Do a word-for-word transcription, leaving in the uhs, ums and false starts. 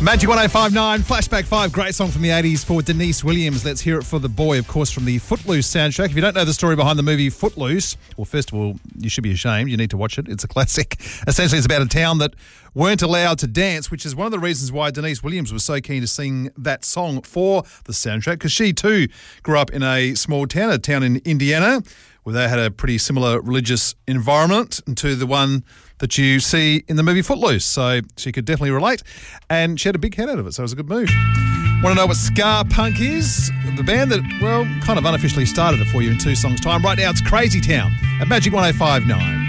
Magic one oh five nine, Flashback five, great song from the eighties for Denise Williams. Let's hear it for the boy, of course, from the Footloose soundtrack. If you don't know the story behind the movie Footloose, well, first of all, you should be ashamed. You need to watch it. It's a classic. Essentially, it's about a town that weren't allowed to dance, which is one of the reasons why Denise Williams was so keen to sing that song for the soundtrack, because she too grew up in a small town, a town in Indiana, where they had a pretty similar religious environment to the one that you see in the movie Footloose. So she could definitely relate. And she had a big head out of it, so it was a good move. Want to know what Ska Punk is? The band that, well, kind of unofficially started it for you in two songs' time. Right now it's Crazy Town at Magic one oh five nine.